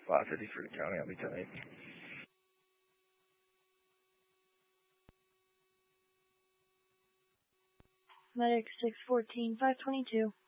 550 for the county, I'll be tight. Medic 614, 522.